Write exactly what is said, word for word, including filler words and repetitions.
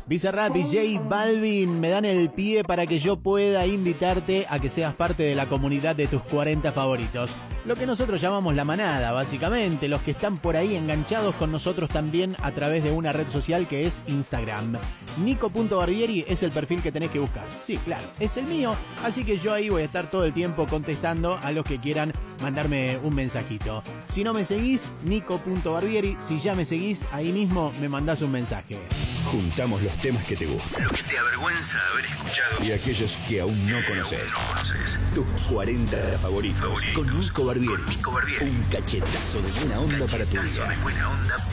Bizarrap y J Balvin me dan el pie para que yo pueda invitarte a que seas parte de la comunidad de tus cuarenta favoritos. Lo que nosotros llamamos la manada, básicamente, los que están por ahí enganchados con nosotros también a través de una red social que es Instagram. Nico punto Barbieri es el perfil que tenés que buscar. Sí, claro, es el mío, así que yo ahí voy a estar todo el tiempo contestando a los que quieran mandarme un mensajito. Si no me seguís, Nico punto Barbieri. Si ya me seguís, ahí mismo me mandás un mensaje. Juntamos los temas que te gustan, Lo que te avergüenza haber escuchado y aquellos que aún no conoces. no conoces. Tus cuarenta favoritos, Favoritos. con Nico Barbieri. Con Nico Barbieri. Un cachetazo de buena onda para tu Cachetazo día. de buena onda